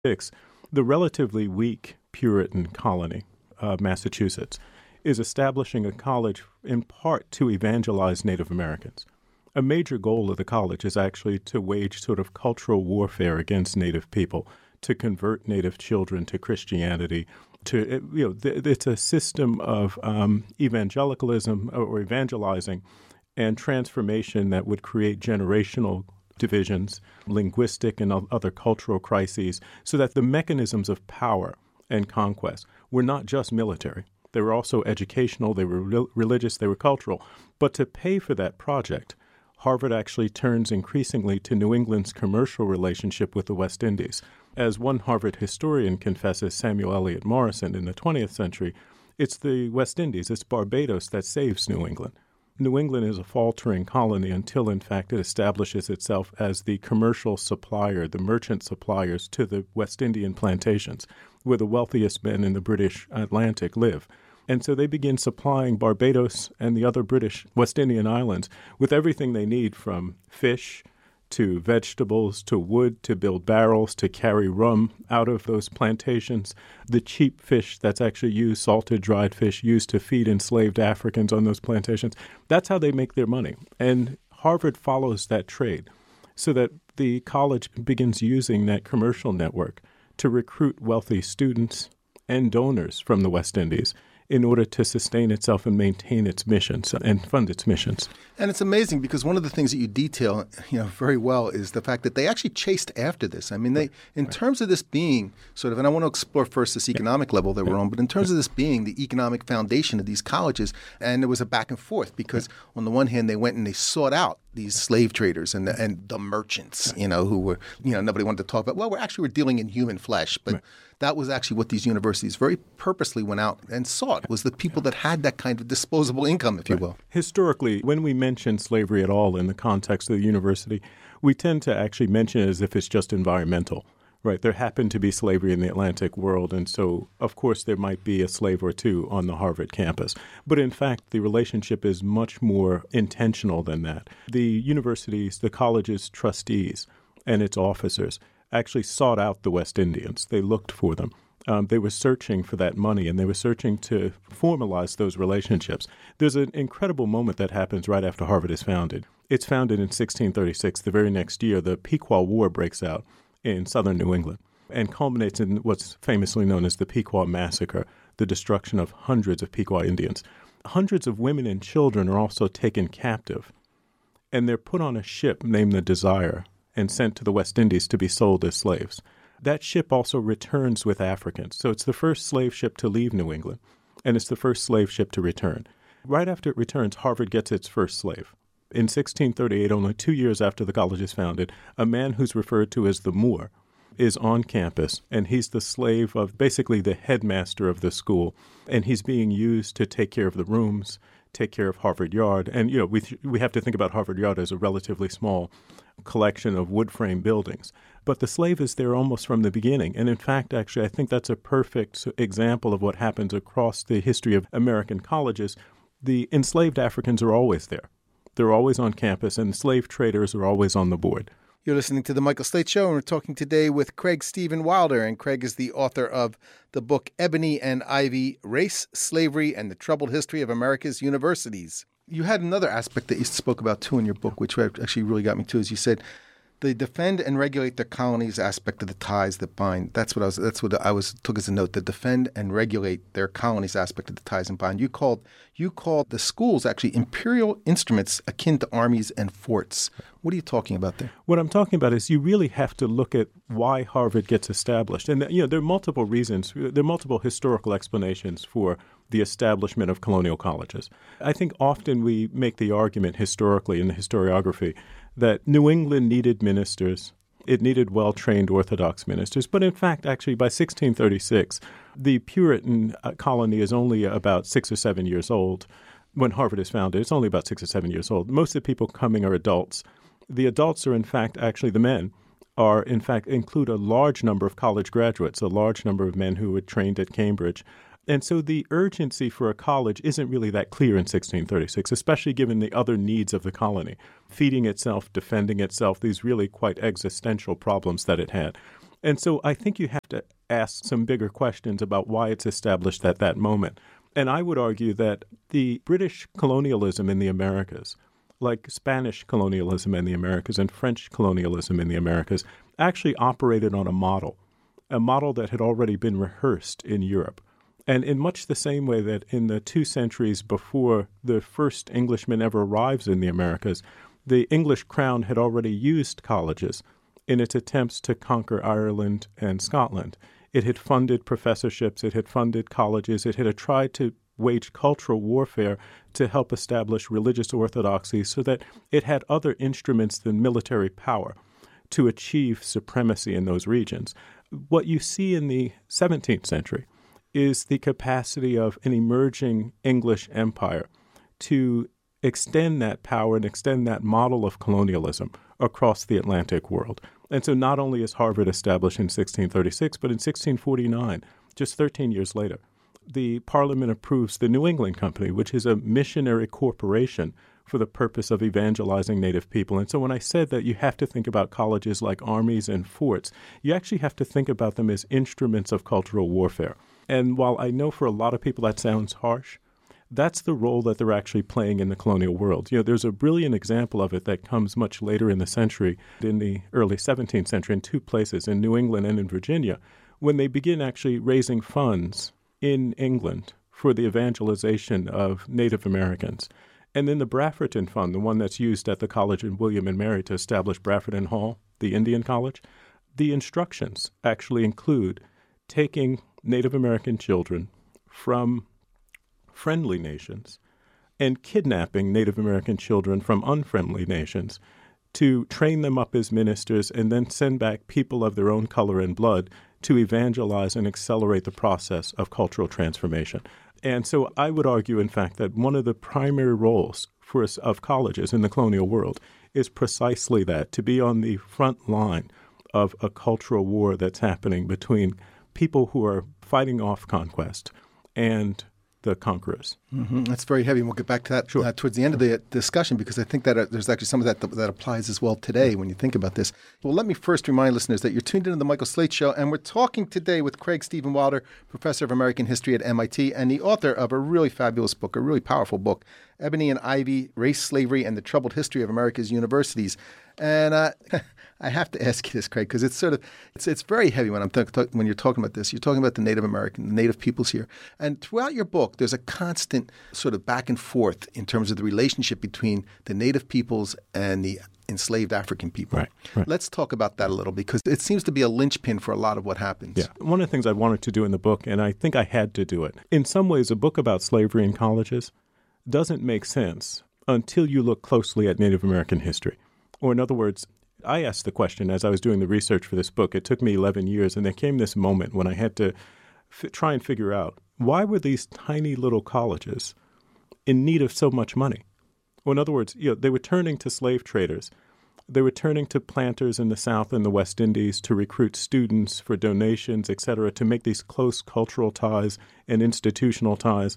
the relatively weak Puritan colony of Massachusetts is establishing a college in part to evangelize Native Americans. A major goal of the college is actually to wage sort of cultural warfare against Native people, to convert Native children to Christianity. It's a system of evangelicalism or evangelizing and transformation that would create generational divisions, linguistic and other cultural crises, so that the mechanisms of power and conquest were not just military. They were also educational, they were religious, they were cultural. But to pay for that project, Harvard actually turns increasingly to New England's commercial relationship with the West Indies. As one Harvard historian confesses, Samuel Eliot Morison, in the 20th century, it's the West Indies, it's Barbados that saves New England. New England is a faltering colony until, in fact, it establishes itself as the commercial supplier, the merchant suppliers to the West Indian plantations, where the wealthiest men in the British Atlantic live. And so they begin supplying Barbados and the other British West Indian islands with everything they need, from fish to vegetables to wood to build barrels to carry rum out of those plantations. The cheap fish that's actually used, salted, dried fish, used to feed enslaved Africans on those plantations. That's how they make their money. And Harvard follows that trade so that the college begins using that commercial network to recruit wealthy students and donors from the West Indies in order to sustain itself and maintain its missions and fund its missions. And it's amazing because one of the things that you detail, very well is the fact that they actually chased after this. I mean, in terms of this being sort of, and I want to explore first this economic level that we're on, but in terms of this being the economic foundation of these colleges, and there was a back and forth because on the one hand, they went and they sought out these slave traders and the merchants, who were, nobody wanted to talk about, we're dealing in human flesh, but that was actually what these universities very purposely went out and sought, was the people that had that kind of disposable income, if you will. Historically, when we mention slavery at all in the context of the university, we tend to actually mention it as if it's just environmental. Right. There happened to be slavery in the Atlantic world, and so, of course, there might be a slave or two on the Harvard campus. But in fact, the relationship is much more intentional than that. The universities, the college's trustees and its officers actually sought out the West Indians. They looked for them. They were searching for that money, and they were searching to formalize those relationships. There's an incredible moment that happens right after Harvard is founded. It's founded in 1636. The very next year, the Pequot War breaks out in southern New England and culminates in what's famously known as the Pequot Massacre, the destruction of hundreds of Pequot Indians. Hundreds of women and children are also taken captive, and they're put on a ship named the Desire and sent to the West Indies to be sold as slaves. That ship also returns with Africans. So it's the first slave ship to leave New England, and it's the first slave ship to return. Right after it returns, Harvard gets its first slave. In 1638, only 2 years after the college is founded, a man who's referred to as the Moor is on campus, and he's the slave of basically the headmaster of the school, and he's being used to take care of the rooms, take care of Harvard Yard. And, we have to think about Harvard Yard as a relatively small collection of wood frame buildings. But the slave is there almost from the beginning. And in fact, actually, I think that's a perfect example of what happens across the history of American colleges. The enslaved Africans are always there. They're always on campus, and slave traders are always on the board. You're listening to The Michael Slate Show, and we're talking today with Craig Steven Wilder. And Craig is the author of the book Ebony and Ivy, Race, Slavery, and the Troubled History of America's Universities. You had another aspect that you spoke about, too, in your book, which actually really got me, too, is you said they defend and regulate their colonies aspect of the ties that bind. That's what I took as a note, the defend and regulate their colonies aspect of the ties and bind. You called the schools actually imperial instruments akin to armies and forts. What are you talking about there? What I'm talking about is you really have to look at why Harvard gets established. And, there are multiple reasons. There are multiple historical explanations for the establishment of colonial colleges. I think often we make the argument historically in the historiography that New England needed ministers. It needed well-trained Orthodox ministers. But in fact, actually, by 1636, the Puritan colony is only about 6 or 7 years old. When Harvard is founded, it's only about 6 or 7 years old. Most of the people coming are adults. The adults are, in fact, actually the men are, in fact, include a large number of college graduates, a large number of men who were trained at Cambridge. And so the urgency for a college isn't really that clear in 1636, especially given the other needs of the colony, feeding itself, defending itself, these really quite existential problems that it had. And so I think you have to ask some bigger questions about why it's established at that moment. And I would argue that the British colonialism in the Americas, like Spanish colonialism in the Americas and French colonialism in the Americas, actually operated on a model that had already been rehearsed in Europe. And in much the same way that in the 2 centuries before the first Englishman ever arrives in the Americas, the English crown had already used colleges in its attempts to conquer Ireland and Scotland. It had funded professorships, it had funded colleges, it had tried to wage cultural warfare to help establish religious orthodoxy so that it had other instruments than military power to achieve supremacy in those regions. What you see in the 17th century is the capacity of an emerging English empire to extend that power and extend that model of colonialism across the Atlantic world. And so not only is Harvard established in 1636, but in 1649, just 13 years later, the Parliament approves the New England Company, which is a missionary corporation for the purpose of evangelizing Native people. And so when I said that you have to think about colleges like armies and forts, you actually have to think about them as instruments of cultural warfare. And while I know for a lot of people that sounds harsh, that's the role that they're actually playing in the colonial world. There's a brilliant example of it that comes much later in the century, in the early 17th century, in 2 places, in New England and in Virginia, when they begin actually raising funds in England for the evangelization of Native Americans. And then the Brafferton Fund, the one that's used at the college in William and Mary to establish Brafferton Hall, the Indian college, the instructions actually include taking Native American children from friendly nations and kidnapping Native American children from unfriendly nations to train them up as ministers and then send back people of their own color and blood to evangelize and accelerate the process of cultural transformation. And so I would argue, in fact, that one of the primary roles of colleges in the colonial world is precisely that, to be on the front line of a cultural war that's happening between people who are fighting off conquest and the conquerors. Mm-hmm. That's very heavy. And we'll get back to that towards the end of the discussion, because I think that there's actually some of that applies as well today when you think about this. Well, let me first remind listeners that you're tuned into the Michael Slate Show, and we're talking today with Craig Steven Wilder, professor of American history at MIT and the author of a really fabulous book, a really powerful book, Ebony and Ivy, Race, Slavery, and the Troubled History of America's Universities. And I have to ask you this, Craig, because it's very heavy when when you're talking about this. You're talking about the Native American, the Native peoples here. And throughout your book, there's a constant sort of back and forth in terms of the relationship between the Native peoples and the enslaved African people. Right. Let's talk about that a little, because it seems to be a linchpin for a lot of what happens. Yeah. One of the things I wanted to do in the book, and I think I had to do it, in some ways a book about slavery in colleges doesn't make sense until you look closely at Native American history. Or in other words, I asked the question as I was doing the research for this book. It took me 11 years, and there came this moment when I had to try and figure out, why were these tiny little colleges in need of so much money? Or in other words, they were turning to slave traders. They were turning to planters in the South and the West Indies to recruit students for donations, et cetera, to make these close cultural ties and institutional ties.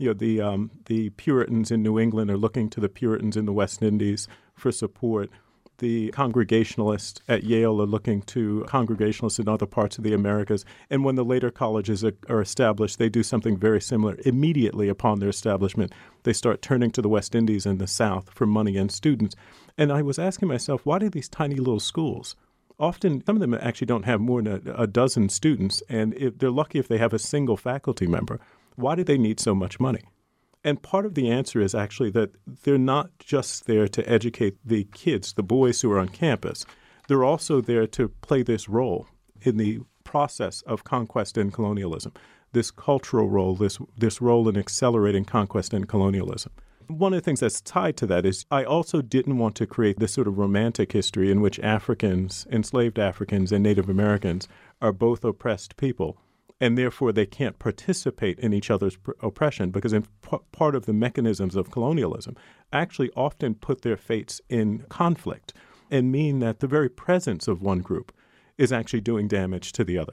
The Puritans in New England are looking to the Puritans in the West Indies for support. The Congregationalists at Yale are looking to Congregationalists in other parts of the Americas. And when the later colleges are established, they do something very similar. Immediately upon their establishment, they start turning to the West Indies and the South for money and students. And I was asking myself, why do these tiny little schools? Often, some of them actually don't have more than a dozen students, and if they're lucky if they have a single faculty member. Why do they need so much money? And part of the answer is actually that they're not just there to educate the kids, the boys who are on campus. They're also there to play this role in the process of conquest and colonialism, this cultural role, this role in accelerating conquest and colonialism. One of the things that's tied to that is I also didn't want to create this sort of romantic history in which Africans, enslaved Africans, and Native Americans are both oppressed people, and therefore they can't participate in each other's oppression, because part of the mechanisms of colonialism actually often put their fates in conflict and mean that the very presence of one group is actually doing damage to the other.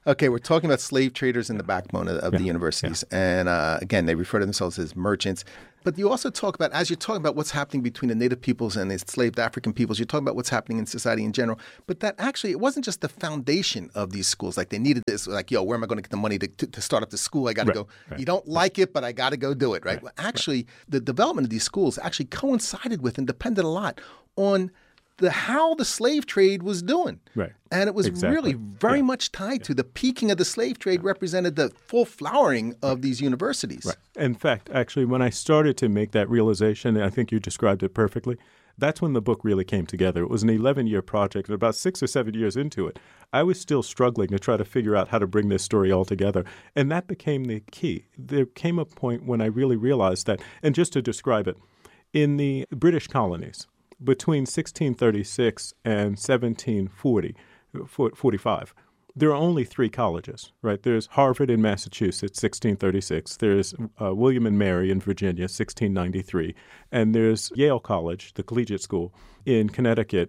Okay, we're talking about slave traders in the backbone of the universities. Yeah. And again, they refer to themselves as merchants. But you also talk about, as you're talking about what's happening between the native peoples and the enslaved African peoples, you're talking about what's happening in society in general. But that actually, it wasn't just the foundation of these schools. Like they needed this, like, yo, where am I going to get the money to start up the school? I got to go. Right. You don't like it, but I got to go do it, right? Well, actually, the development of these schools actually coincided with and depended a lot on how the slave trade was doing. Right. And it was really very much tied to the peaking of the slave trade represented the full flowering of these universities. Right. In fact, actually, when I started to make that realization, I think you described it perfectly, that's when the book really came together. It was an 11-year project, and about 6 or 7 years into it, I was still struggling to try to figure out how to bring this story all together. And that became the key. There came a point when I really realized that, and just to describe it, in the British colonies, between 1636 and 1745, there are only 3 colleges, right? There's Harvard in Massachusetts, 1636. There's William and Mary in Virginia, 1693. And there's Yale College, the collegiate school, in Connecticut,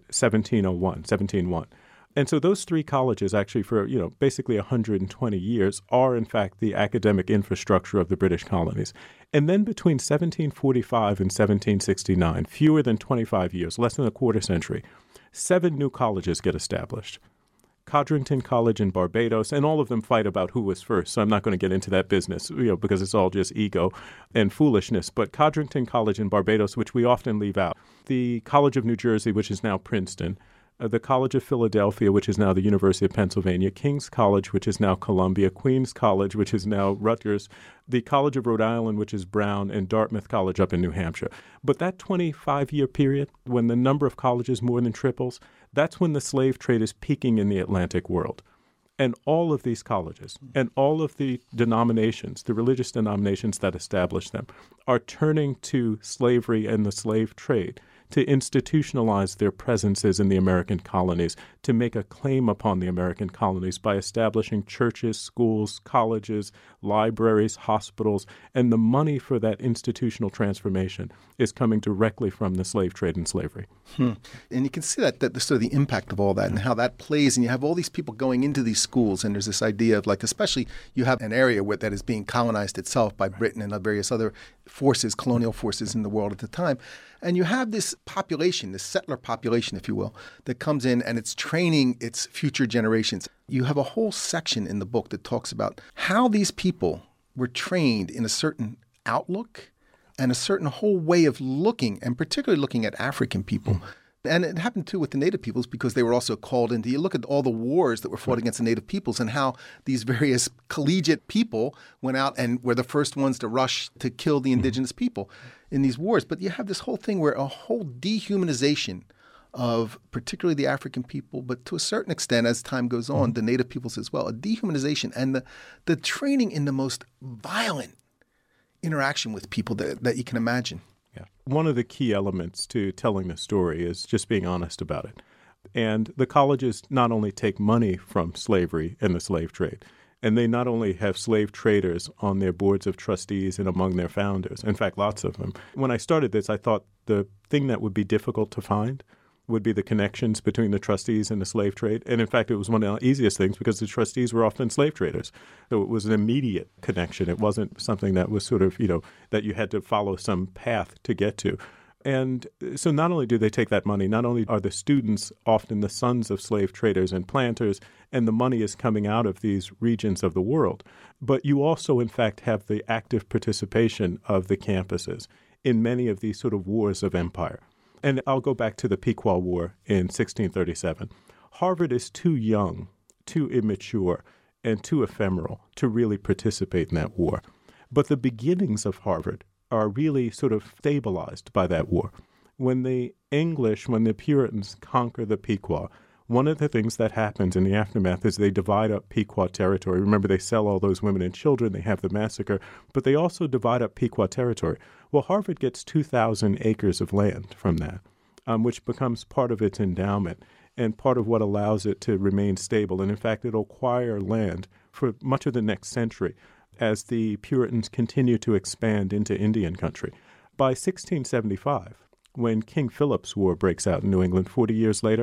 1701. And so those 3 colleges actually for, basically 120 years are, in fact, the academic infrastructure of the British colonies. And then between 1745 and 1769, fewer than 25 years, less than a quarter century, 7 new colleges get established. Codrington College in Barbados, and all of them fight about who was first. So I'm not going to get into that business, because it's all just ego and foolishness. But Codrington College in Barbados, which we often leave out, the College of New Jersey, which is now Princeton, the College of Philadelphia, which is now the University of Pennsylvania, King's College, which is now Columbia, Queens College, which is now Rutgers, the College of Rhode Island, which is Brown, and Dartmouth College up in New Hampshire. But that 25-year period, when the number of colleges more than triples, that's when the slave trade is peaking in the Atlantic world. And all of these colleges and all of the denominations, the religious denominations that establish them, are turning to slavery and the slave trade to institutionalize their presences in the American colonies, to make a claim upon the American colonies by establishing churches, schools, colleges, libraries, hospitals, and the money for that institutional transformation is coming directly from the slave trade and slavery. And you can see that the sort of the impact of all that and how that plays. And you have all these people going into these schools, and there's this idea of, like, especially you have an area that is being colonized itself by Britain and various other forces, colonial forces in the world at the time. And you have this population, this settler population, if you will, that comes in and it's training its future generations. You have a whole section in the book that talks about how these people were trained in a certain outlook and a certain whole way of looking, and particularly looking at African people. And it happened, too, with the native peoples because they were also called into – you look at all the wars that were fought against the native peoples and how these various collegiate people went out and were the first ones to rush to kill the indigenous people in these wars. But you have this whole thing where a whole dehumanization of particularly the African people, but to a certain extent, as time goes on, the native peoples as well, a dehumanization and the training in the most violent interaction with people that you can imagine. Yeah. One of the key elements to telling the story is just being honest about it. And the colleges not only take money from slavery and the slave trade, and they not only have slave traders on their boards of trustees and among their founders, in fact, lots of them. When I started this, I thought the thing that would be difficult to find would be the connections between the trustees and the slave trade. And in fact, it was one of the easiest things because the trustees were often slave traders. So it was an immediate connection. It wasn't something that was sort of, that you had to follow some path to get to. And so not only do they take that money, not only are the students often the sons of slave traders and planters, and the money is coming out of these regions of the world, but you also, in fact, have the active participation of the campuses in many of these sort of wars of empire. And I'll go back to the Pequot War in 1637. Harvard is too young, too immature, and too ephemeral to really participate in that war. But the beginnings of Harvard are really sort of stabilized by that war. When the Puritans conquer the Pequot, one of the things that happens in the aftermath is they divide up Pequot territory. Remember, they sell all those women and children. They have the massacre. But they also divide up Pequot territory. Well, Harvard gets 2,000 acres of land from that, which becomes part of its endowment and part of what allows it to remain stable. And, in fact, it'll acquire land for much of the next century as the Puritans continue to expand into Indian country. By 1675, when King Philip's War breaks out in New England 40 years later,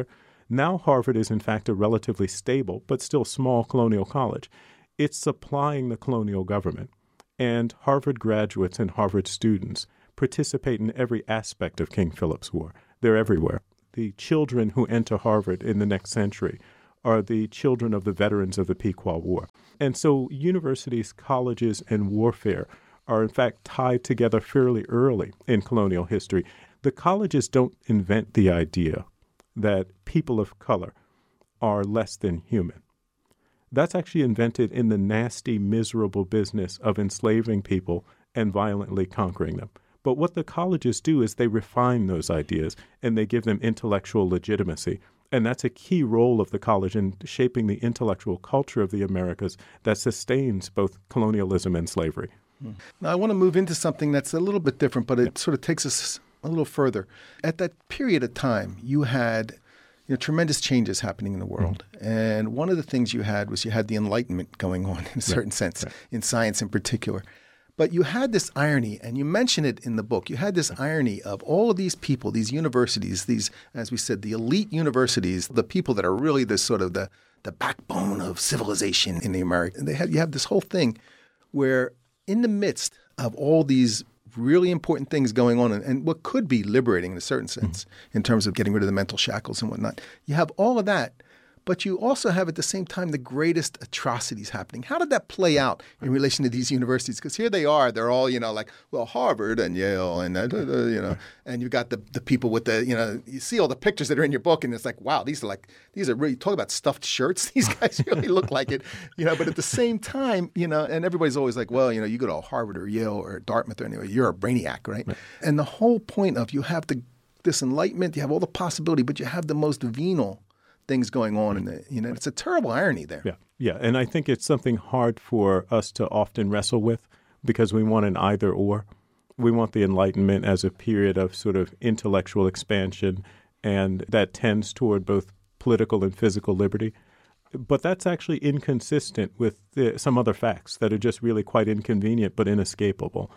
Now Harvard is in fact a relatively stable but still small colonial college. It's supplying the colonial government. And Harvard graduates and Harvard students participate in every aspect of King Philip's War. They're everywhere. The children who enter Harvard in the next century are the children of the veterans of the Pequot War. And so universities, colleges, and warfare are in fact tied together fairly early in colonial history. The colleges don't invent the idea that people of color are less than human. That's actually invented in the nasty, miserable business of enslaving people and violently conquering them. But what the colleges do is they refine those ideas and they give them intellectual legitimacy. And that's a key role of the college in shaping the intellectual culture of the Americas that sustains both colonialism and slavery. Now, I want to move into something that's a little bit different, but it sort of takes us a little further. At that period of time, you had tremendous changes happening in the world. And one of the things you had was you had the Enlightenment going on in a certain sense, in science in particular. But you had this irony, and you mention it in the book. You had this irony of all of these people, these universities, these, as we said, the elite universities, the people that are really the sort of the backbone of civilization in the American. You have this whole thing where in the midst of all these really important things going on and what could be liberating in a certain sense in terms of getting rid of the mental shackles and whatnot. You have all of that, but you also have at the same time the greatest atrocities happening. How did that play out in relation to these universities? Because here they are, they're all, Harvard and Yale and, and you've got the people with you see all the pictures that are in your book and it's like, wow, these are really, talk about stuffed shirts. These guys really look like it, but at the same time, and everybody's always like, well, you go to Harvard or Yale or Dartmouth or anyway, you're a brainiac, right? And the whole point of you have this enlightenment, you have all the possibility, but you have the most venal things going on in it's a terrible irony there. Yeah. And I think it's something hard for us to often wrestle with because we want an either or. We want the Enlightenment as a period of sort of intellectual expansion, and that tends toward both political and physical liberty. But that's actually inconsistent with some other facts that are just really quite inconvenient but inescapable.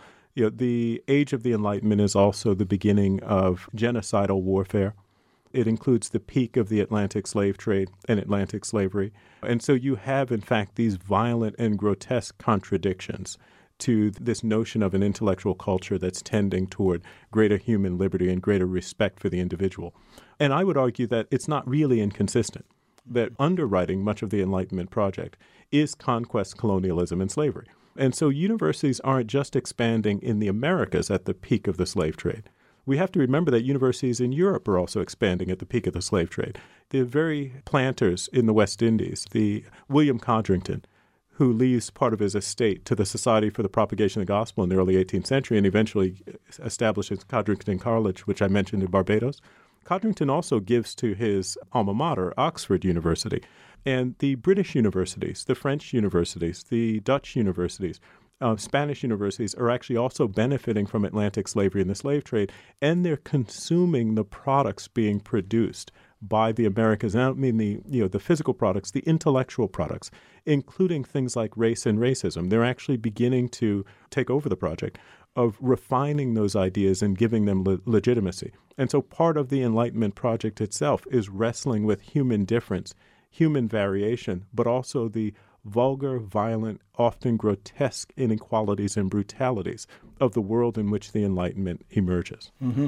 The age of the Enlightenment is also the beginning of genocidal warfare. It includes the peak of the Atlantic slave trade and Atlantic slavery. And so you have, in fact, these violent and grotesque contradictions to this notion of an intellectual culture that's tending toward greater human liberty and greater respect for the individual. And I would argue that it's not really inconsistent, that underwriting much of the Enlightenment project is conquest, colonialism, and slavery. And so universities aren't just expanding in the Americas at the peak of the slave trade. We have to remember that universities in Europe are also expanding at the peak of the slave trade. The very planters in the West Indies, the William Codrington, who leaves part of his estate to the Society for the Propagation of the Gospel in the early 18th century and eventually establishes Codrington College, which I mentioned in Barbados. Codrington also gives to his alma mater, Oxford University. And the British universities, the French universities, the Dutch universities, Spanish universities are actually also benefiting from Atlantic slavery and the slave trade, and they're consuming the products being produced by the Americas. And I don't mean the physical products, the intellectual products, including things like race and racism. They're actually beginning to take over the project of refining those ideas and giving them legitimacy. And so part of the Enlightenment project itself is wrestling with human difference, human variation, but also the vulgar, violent, often grotesque inequalities and brutalities of the world in which the Enlightenment emerges.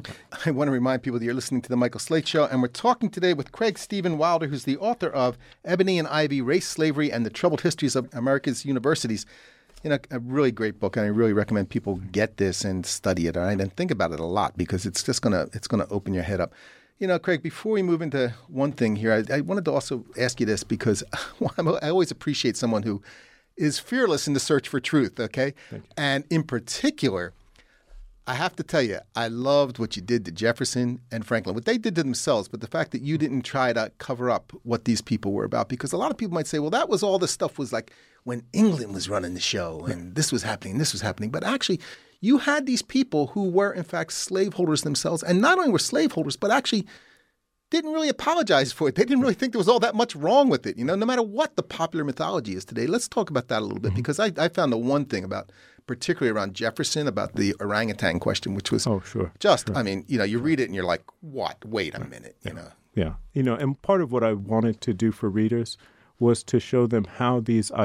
I want to remind people that you're listening to The Michael Slate Show, and we're talking today with Craig Steven Wilder, who's the author of Ebony and Ivy, Race, Slavery, and the Troubled Histories of America's Universities. A really great book, and I really recommend people get this and study it, all right? And think about it a lot because it's just gonna open your head up. Craig, before we move into one thing here, I wanted to also ask you this because I always appreciate someone who is fearless in the search for truth, okay? And in particular, I have to tell you, I loved what you did to Jefferson and Franklin, what they did to themselves, but the fact that you didn't try to cover up what these people were about, because a lot of people might say, well, that was all this stuff was like when England was running the show and this was happening, this was happening. But actually, you had these people who were, in fact, slaveholders themselves, and not only were slaveholders, but actually didn't really apologize for it. They didn't really think there was all that much wrong with it, no matter what the popular mythology is today. Let's talk about that a little bit, because I found the one thing about, particularly around Jefferson, about the orangutan question, which was you read it and you're like, what? Wait a minute, Yeah. And part of what I wanted to do for readers was to show them how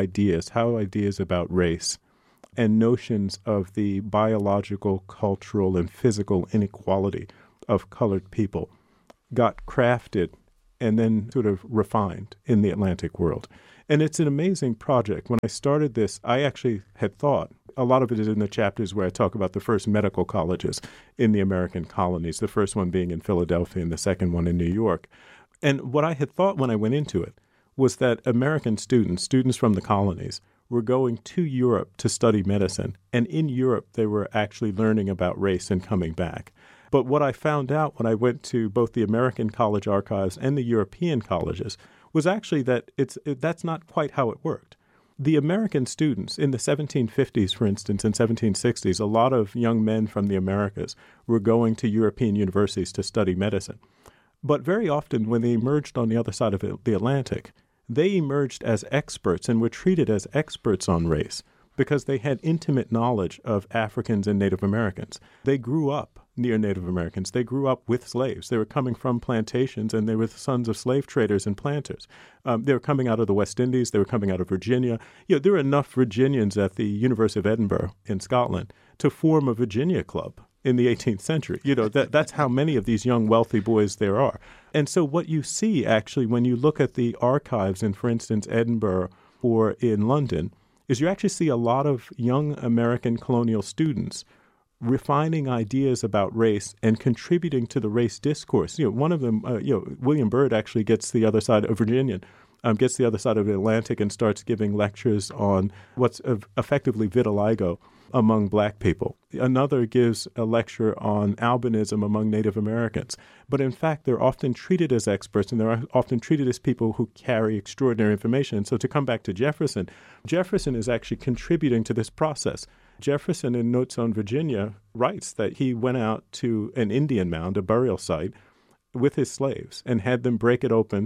ideas about race and notions of the biological, cultural, and physical inequality of colored people got crafted and then sort of refined in the Atlantic world. And it's an amazing project. When I started this, I actually had thought, a lot of it is in the chapters where I talk about the first medical colleges in the American colonies, the first one being in Philadelphia and the second one in New York. And what I had thought when I went into it was that American students from the colonies, were going to Europe to study medicine. And in Europe, they were actually learning about race and coming back. But what I found out when I went to both the American college archives and the European colleges was actually that that's not quite how it worked. The American students in the 1750s, for instance, and 1760s, a lot of young men from the Americas were going to European universities to study medicine. But very often when they emerged on the other side of the Atlantic, they emerged as experts and were treated as experts on race because they had intimate knowledge of Africans and Native Americans. They grew up near Native Americans. They grew up with slaves. They were coming from plantations, and they were the sons of slave traders and planters. They were coming out of the West Indies. They were coming out of Virginia. There were enough Virginians at the University of Edinburgh in Scotland to form a Virginia club in the 18th century. That's how many of these young, wealthy boys there are. And so what you see, actually, when you look at the archives in, for instance, Edinburgh or in London, is you actually see a lot of young American colonial students refining ideas about race and contributing to the race discourse. One of them, William Byrd actually gets the other side of Virginian, gets the other side of the Atlantic and starts giving lectures on what's effectively vitiligo among black people. Another gives a lecture on albinism among Native Americans. But in fact, they're often treated as experts, and they're often treated as people who carry extraordinary information. And so to come back to Jefferson, Jefferson is actually contributing to this process. Jefferson, in Notes on Virginia, writes that he went out to an Indian mound, a burial site, with his slaves and had them break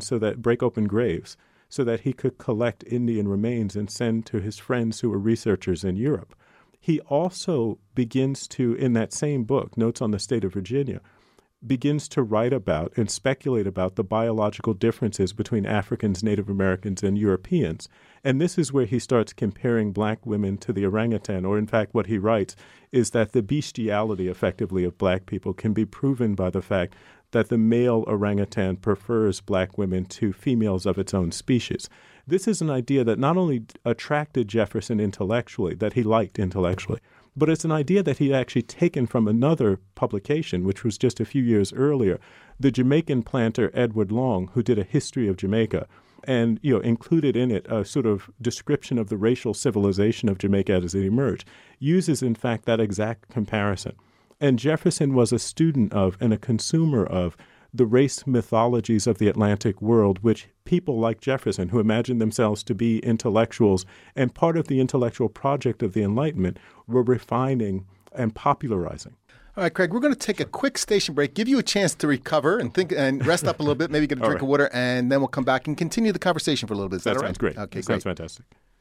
open graves so that he could collect Indian remains and send to his friends who were researchers in Europe. He also begins to, in that same book, Notes on the State of Virginia, begins to write about and speculate about the biological differences between Africans, Native Americans, and Europeans. And this is where he starts comparing black women to the orangutan, or in fact what he writes is that the bestiality, effectively, of black people can be proven by the fact that the male orangutan prefers black women to females of its own species. This is an idea that not only attracted Jefferson intellectually, that he liked intellectually, but it's an idea that he'd actually taken from another publication, which was just a few years earlier, the Jamaican planter Edward Long, who did a history of Jamaica, and included in it a sort of description of the racial civilization of Jamaica as it emerged, uses, in fact, that exact comparison. And Jefferson was a student of and a consumer of the race mythologies of the Atlantic world, which people like Jefferson, who imagined themselves to be intellectuals and part of the intellectual project of the Enlightenment, were refining and popularizing. All right, Craig, we're going to take a quick station break, give you a chance to recover and think and rest up a little bit, maybe get a drink of water, and then we'll come back and continue the conversation for a little bit. Is that all right? Sounds great. Okay, Sounds fantastic.